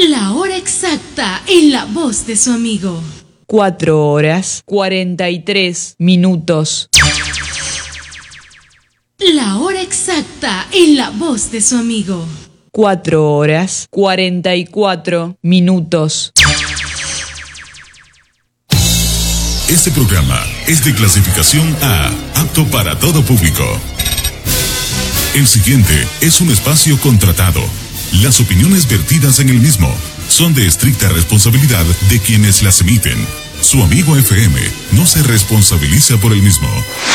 La hora exacta en la voz de su amigo. 4 horas 43 minutos. La hora exacta en la voz de su amigo. 4 horas 44 minutos. Este programa es de clasificación A, apto para todo público. El siguiente es un espacio contratado. Las opiniones vertidas en el mismo son de estricta responsabilidad de quienes las emiten. Su amigo FM no se responsabiliza por el mismo.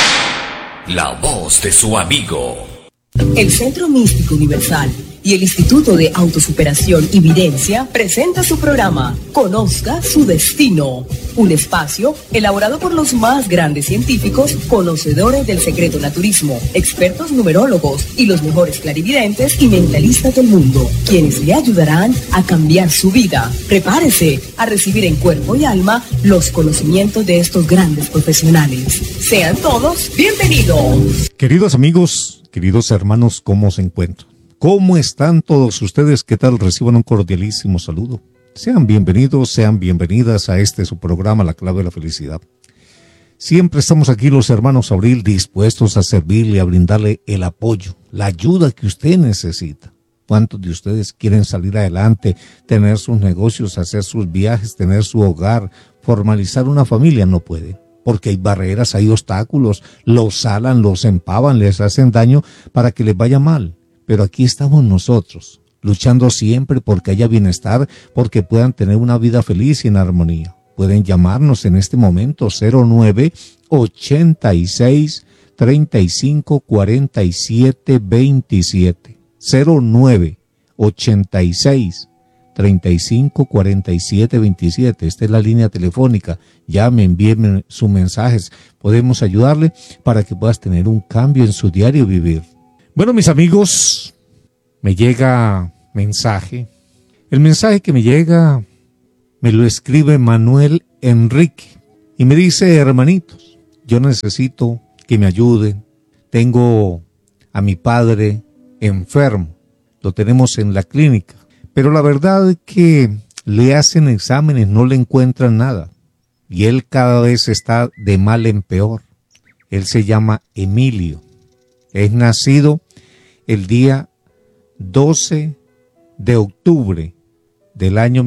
La voz de su amigo. El Centro Místico Universal y el Instituto de Autosuperación y Videncia presenta su programa Conozca su Destino, un espacio elaborado por los más grandes científicos, conocedores del secreto naturismo, expertos numerólogos y los mejores clarividentes y mentalistas del mundo, quienes le ayudarán a cambiar su vida. Prepárese a recibir en cuerpo y alma los conocimientos de estos grandes profesionales. Sean todos bienvenidos. Queridos amigos, queridos hermanos, ¿cómo se encuentran? ¿Cómo están todos ustedes? ¿Qué tal? Reciban un cordialísimo saludo. Sean bienvenidos, sean bienvenidas a su programa, La Clave de la Felicidad. Siempre estamos aquí los hermanos Abril dispuestos a servirle, a brindarle el apoyo, la ayuda que usted necesita. ¿Cuántos de ustedes quieren salir adelante, tener sus negocios, hacer sus viajes, tener su hogar, formalizar una familia? No pueden, porque hay barreras, hay obstáculos, los salan, los empavan, les hacen daño para que les vaya mal. Pero aquí estamos nosotros, luchando siempre porque haya bienestar, porque puedan tener una vida feliz y en armonía. Pueden llamarnos en este momento 09 86 35 47 27. 09 86 35 47 27. Esta es la línea telefónica. Llame, envíeme sus mensajes. Podemos ayudarle para que puedas tener un cambio en su diario vivir. Bueno, mis amigos, me llega mensaje. El mensaje que me llega me lo escribe Manuel Enrique y me dice: hermanitos, yo necesito que me ayuden. Tengo a mi padre enfermo, lo tenemos en la clínica, pero la verdad es que le hacen exámenes, no le encuentran nada y él cada vez está de mal en peor. Él se llama Emilio. Es nacido el día 12 de octubre del año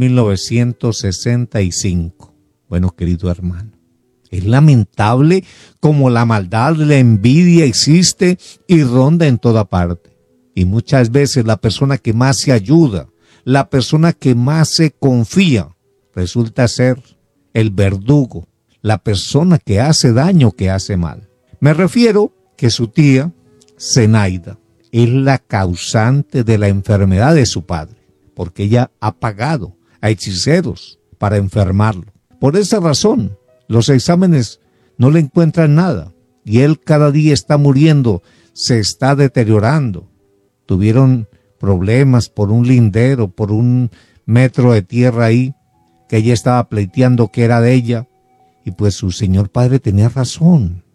1965. Bueno, querido hermano, es lamentable como la maldad, la envidia existe y ronda en toda parte. Y muchas veces la persona que más se ayuda, la persona que más se confía, resulta ser el verdugo, la persona que hace daño, que hace mal. Me refiero que su tía, Zenaida, es la causante de la enfermedad de su padre, porque ella ha pagado a hechiceros para enfermarlo. Por esa razón, los exámenes no le encuentran nada y él cada día está muriendo, se está deteriorando. Tuvieron problemas por un lindero, por un metro de tierra ahí, que ella estaba pleiteando que era de ella, y pues su señor padre tenía razón.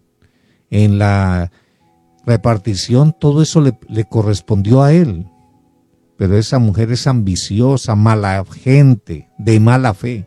En la repartición todo eso le correspondió a él, pero esa mujer es ambiciosa, mala gente, de mala fe.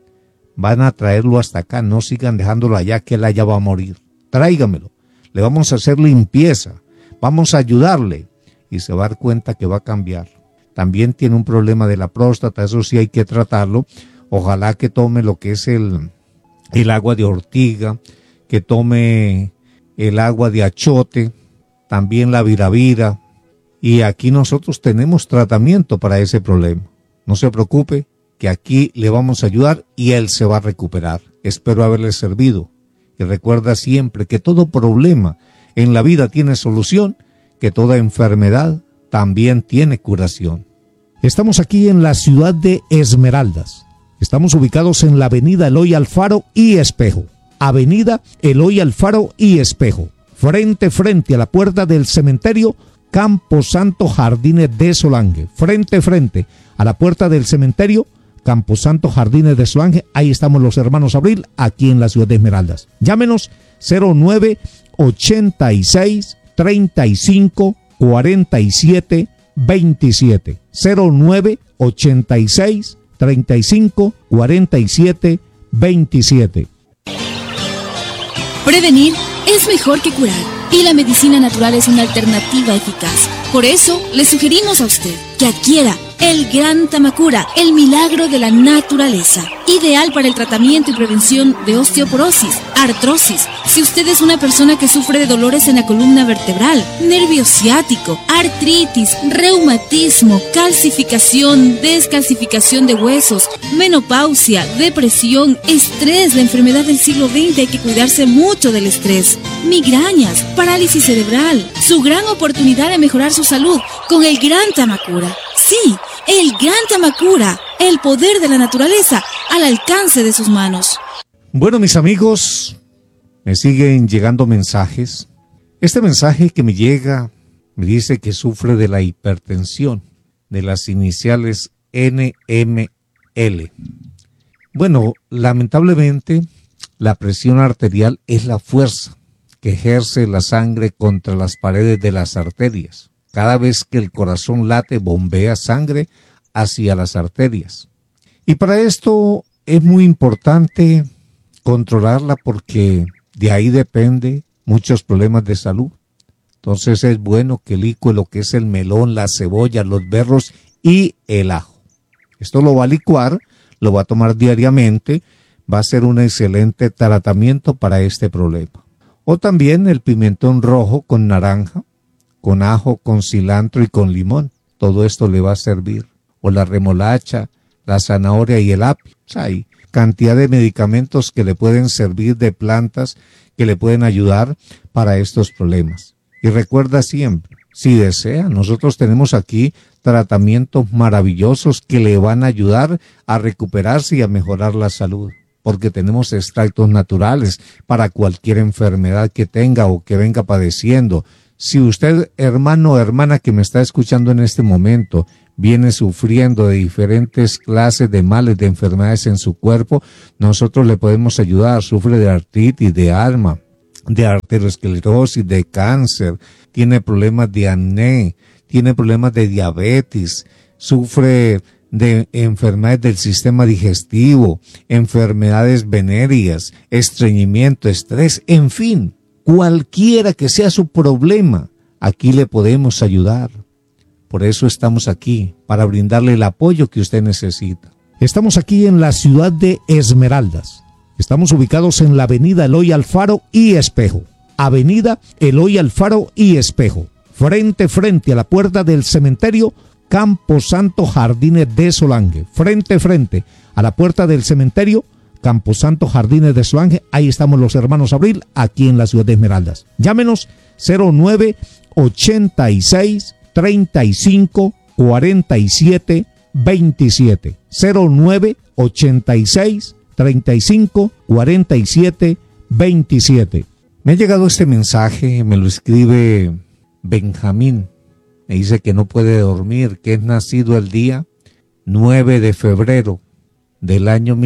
Van a traerlo hasta acá, no sigan dejándolo allá, que él allá va a morir. Tráigamelo, le vamos a hacer limpieza, vamos a ayudarle y se va a dar cuenta que va a cambiar. También tiene un problema de la próstata, eso sí hay que tratarlo. Ojalá que tome lo que es el agua de ortiga, que tome el agua de achote, también la viravira, y aquí nosotros tenemos tratamiento para ese problema. No se preocupe, que aquí le vamos a ayudar y él se va a recuperar. Espero haberle servido. Y recuerda siempre que todo problema en la vida tiene solución, que toda enfermedad también tiene curación. Estamos aquí en la ciudad de Esmeraldas. Estamos ubicados en la avenida Eloy Alfaro y Espejo. Avenida Eloy Alfaro y Espejo. Frente a la puerta del cementerio Camposanto Jardines de Solange. Frente a la puerta del cementerio Camposanto Jardines de Solange. Ahí estamos los hermanos Abril, aquí en la ciudad de Esmeraldas. Llámenos 09 86 35 47 27. 0986 35 47 27. Prevenir es mejor que curar, y la medicina natural es una alternativa eficaz. Por eso, le sugerimos a usted que adquiera el Gran Tamacura, el milagro de la naturaleza, ideal para el tratamiento y prevención de osteoporosis, artrosis. Si usted es una persona que sufre de dolores en la columna vertebral, nervio ciático, artritis, reumatismo, calcificación, descalcificación de huesos, menopausia, depresión, estrés, la enfermedad del siglo XX, hay que cuidarse mucho del estrés, migrañas, parálisis cerebral, su gran oportunidad de mejorar su salud con el Gran Tamacura. Sí, el Gran Tamacura, el poder de la naturaleza al alcance de sus manos. Bueno, mis amigos, me siguen llegando mensajes. Este mensaje que me llega me dice que sufre de la hipertensión, de las iniciales NML. Bueno, lamentablemente, la presión arterial es la fuerza que ejerce la sangre contra las paredes de las arterias. Cada vez que el corazón late, bombea sangre hacia las arterias. Y para esto es muy importante controlarla porque de ahí depende muchos problemas de salud. Entonces es bueno que licue lo que es el melón, la cebolla, los berros y el ajo. Esto lo va a licuar, lo va a tomar diariamente, va a ser un excelente tratamiento para este problema. O también el pimentón rojo con naranja, con ajo, con cilantro y con limón. Todo esto le va a servir. O la remolacha, la zanahoria y el apio. O sea, hay cantidad de medicamentos que le pueden servir, de plantas que le pueden ayudar para estos problemas. Y recuerda siempre, si desea, nosotros tenemos aquí tratamientos maravillosos que le van a ayudar a recuperarse y a mejorar la salud. Porque tenemos extractos naturales para cualquier enfermedad que tenga o que venga padeciendo. Si usted, hermano o hermana que me está escuchando en este momento, viene sufriendo de diferentes clases de males, de enfermedades en su cuerpo, nosotros le podemos ayudar. Sufre de artritis, de asma, de arteriosclerosis, de cáncer, tiene problemas de acné, tiene problemas de diabetes, sufre de enfermedades del sistema digestivo, enfermedades venéreas, estreñimiento, estrés, en fin. Cualquiera que sea su problema, aquí le podemos ayudar. Por eso estamos aquí, para brindarle el apoyo que usted necesita. Estamos aquí en la ciudad de Esmeraldas. Estamos ubicados en la avenida Eloy Alfaro y Espejo. Avenida Eloy Alfaro y Espejo. Frente a la puerta del cementerio Camposanto Jardines de Solange. Frente a la puerta del cementerio Camposanto Jardines de Solange. Ahí estamos los hermanos Abril, aquí en la ciudad de Esmeraldas. Llámenos 0986 35 47 27. 0986 35 47 27. Me ha llegado este mensaje, me lo escribe Benjamín. Me dice que no puede dormir, que es nacido el día 9 de febrero del año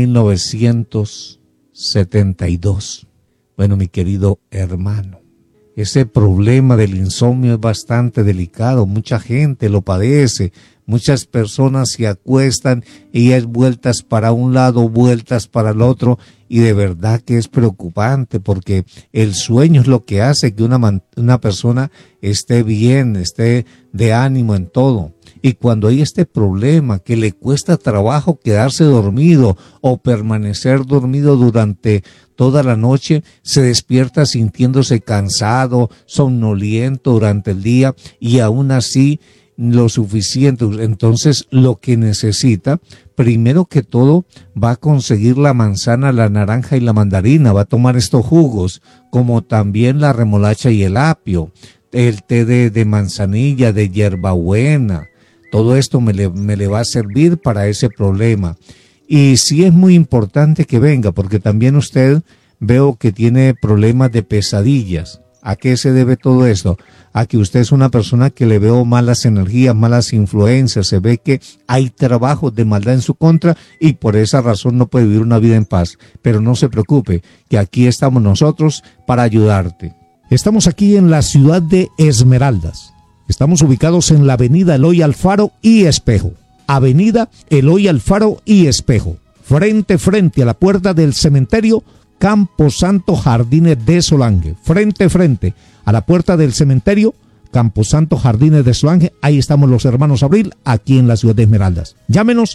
1972. Bueno, mi querido hermano, ese problema del insomnio es bastante delicado. Mucha gente lo padece. Muchas personas se acuestan y es vueltas para un lado, vueltas para el otro. Y de verdad que es preocupante porque el sueño es lo que hace que una persona esté bien, esté de ánimo en todo. Y cuando hay este problema que le cuesta trabajo quedarse dormido o permanecer dormido durante toda la noche, se despierta sintiéndose cansado, somnoliento durante el día y aún así lo suficiente. Entonces lo que necesita, primero que todo, va a conseguir la manzana, la naranja y la mandarina, va a tomar estos jugos, como también la remolacha y el apio, el té de manzanilla, de hierbabuena. Todo esto me le va a servir para ese problema. Y sí es muy importante que venga, porque también usted veo que tiene problemas de pesadillas. ¿A qué se debe todo esto? A que usted es una persona que le veo malas energías, malas influencias, se ve que hay trabajos de maldad en su contra y por esa razón no puede vivir una vida en paz. Pero no se preocupe, que aquí estamos nosotros para ayudarte. Estamos aquí en la ciudad de Esmeraldas. Estamos ubicados en la avenida Eloy Alfaro y Espejo. Avenida Eloy Alfaro y Espejo. Frente a la puerta del cementerio Camposanto Jardines de Solange. Frente a la puerta del cementerio Camposanto Jardines de Solange. Ahí estamos los hermanos Abril, aquí en la ciudad de Esmeraldas. Llámenos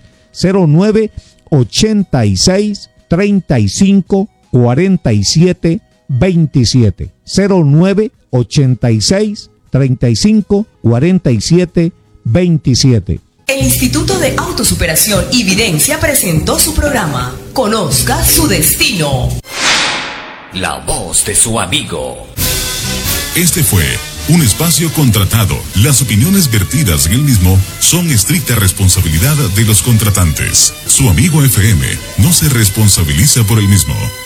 0986 35 47 27. 0986 35 47 27. El Instituto de Autosuperación y Videncia presentó su programa Conozca su Destino. La voz de su amigo. Este fue un espacio contratado. Las opiniones vertidas en el mismo son estricta responsabilidad de los contratantes. Su amigo FM no se responsabiliza por el mismo.